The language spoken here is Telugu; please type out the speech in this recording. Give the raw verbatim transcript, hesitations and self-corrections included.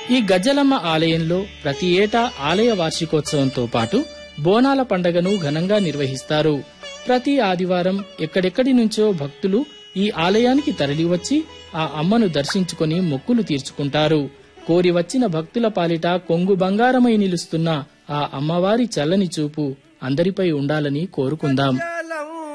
ఈ గజ్జలమ్మ ఆలయంలో ప్రతి ఏటా ఆలయ వార్షికోత్సవంతో పాటు బోనాల పండగను ఘనంగా నిర్వహిస్తారు. ప్రతి ఆదివారం ఎక్కడెక్కడి నుంచో భక్తులు ఈ ఆలయానికి తరలివచ్చి ఆ అమ్మను దర్శించుకుని మొక్కులు తీర్చుకుంటారు. కోరి వచ్చిన భక్తుల పాలిట కొంగు బంగారమై నిలుస్తున్న ఆ అమ్మవారి చల్లని చూపు అందరిపై ఉండాలని కోరుకుందాం.